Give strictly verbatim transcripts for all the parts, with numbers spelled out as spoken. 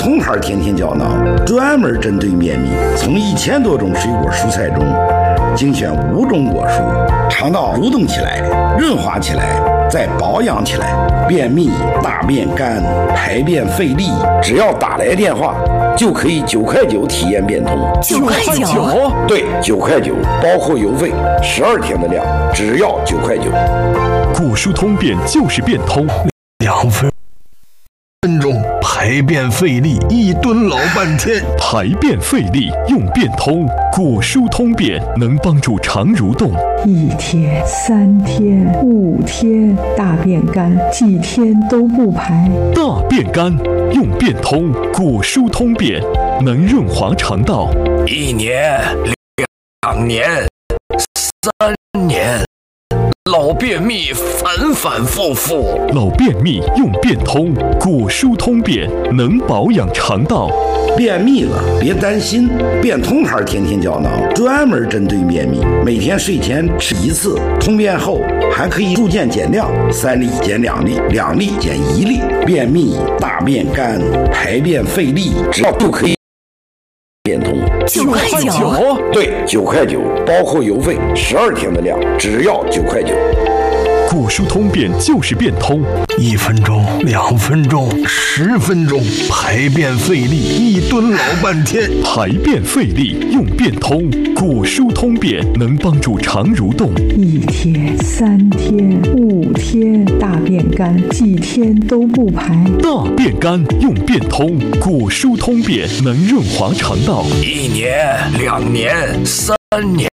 通牌甜甜胶囊专门针对便秘，从一千多种水果蔬菜中精选五种果蔬，肠道蠕动起来，润滑起来，再保养起来。便秘、大便干、排便费力，只要打来电话就可以九块九体验变通。 九块九？ 对，九块九，包括邮费，十二天的量，只要九块九。 果蔬通便就是变通， 两分。分钟排便费力，一蹲老半天。 排便费力用变通，果蔬通便能帮助肠蠕动。 一天、三天、五天，大便干，几天都不排。 大便干用变通，果蔬通便能润滑肠道。 一年、两年、三年。老便秘反反复复， 老便秘用变通，果蔬通便能保养肠道。 便秘了别担心，变通牌甜甜胶囊专门针对便秘，每天睡前吃一次，通便后还可以逐渐减量，三粒减两粒，两粒减一粒。便秘、大便干、排便费力，只要就可以变通。 九块九？ 对，九块九，包括邮费，十二天的量，只要九块九。 果蔬通便就是变通， 一分钟、两分钟、十分钟，排便费力，一蹲老半天。 排便费力用变通，果蔬通便能帮助肠蠕动。 一天、三天、五天，大便干，几天都不排。 大便干用变通，果蔬通便能润滑肠道。 一年、两年、三年。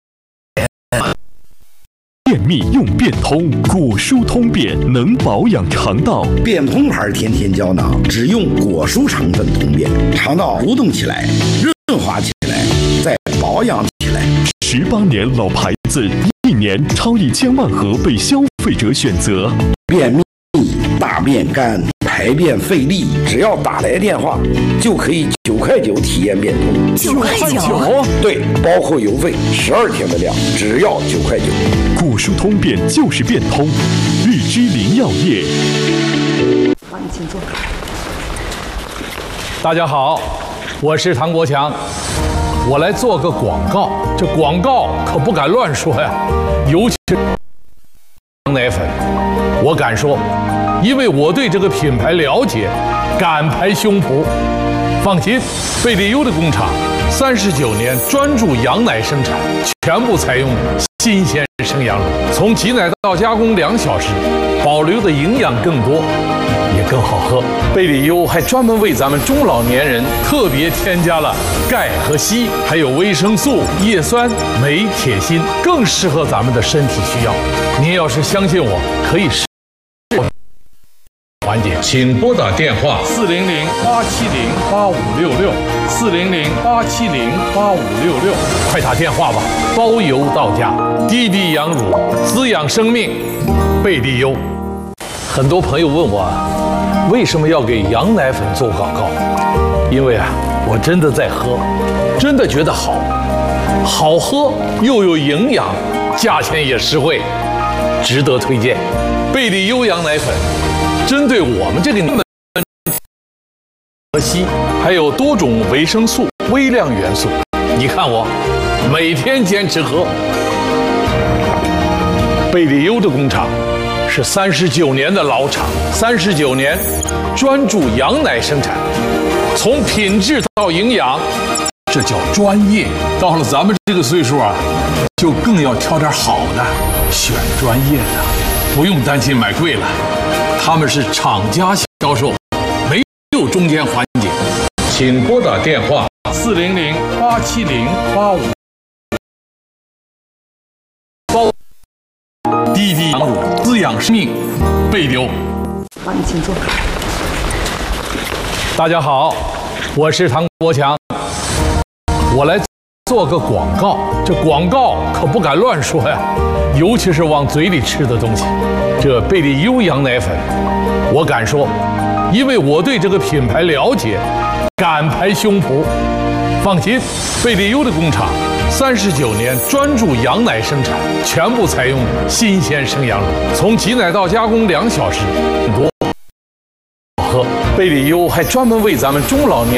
便秘用变通，果蔬通便能保养肠道。 变通牌甜甜胶囊只用果蔬成分通便，肠道蠕动起来，润滑起来，再保养起来。 十八年老牌子，一年超一千万盒被消费者选择。 便秘、大便干、排便费力，只要打来电话就可以九块九体验变通。 九块九？ 对，包括邮费，十二天的量，只要九块九。 果蔬通便就是变通，日之林药业。 好，你请坐。 大家好，我是唐国强，我来做个广告。这广告可不敢乱说呀，尤其是奶粉，我敢说，因为我对这个品牌了解，敢拍胸脯。放心，贝利优的工厂三十九年专注羊奶生产，全部采用新鲜生羊乳，从挤奶到加工两小时，保留的营养更多，也更好喝。贝利优还专门为咱们中老年人特别添加了钙和硒，还有维生素、叶酸、镁、铁、锌，更适合咱们的身体需要。您要是相信我，可以试。环节，请拨打电话四零零八七零八五六六，四零零八七零八五六六，快打电话吧，包邮到家。滴滴羊乳，滋养生命，贝利优。很多朋友问我，为什么要给羊奶粉做广告？因为啊，我真的在喝，真的觉得好，好喝又有营养，价钱也实惠，值得推荐。贝利优羊奶粉。针对我们这个年代，和硒还有多种维生素、微量元素，你看我每天坚持喝。贝利优的工厂是三十九年的老厂，三十九年专注羊奶生产，从品质到营养，这叫专业。到了咱们这个岁数啊，就更要挑点好的，选专业的，不用担心买贵了。他们是厂家销售，没有中间环节。请拨打电话四零零八七零八五。包滴滴羊乳，滋养生命，贝利优。 好，你请坐。 大家好，我是唐国强，我来做个广告。这广告可不敢乱说呀，尤其是往嘴里吃的东西。这贝利优羊奶粉，我敢说，因为我对这个品牌了解，敢拍胸脯。放心，贝利优的工厂三十九年专注羊奶生产，全部采用新鲜生羊乳，从挤奶到加工两小时，多好喝。贝利优还专门为咱们中老年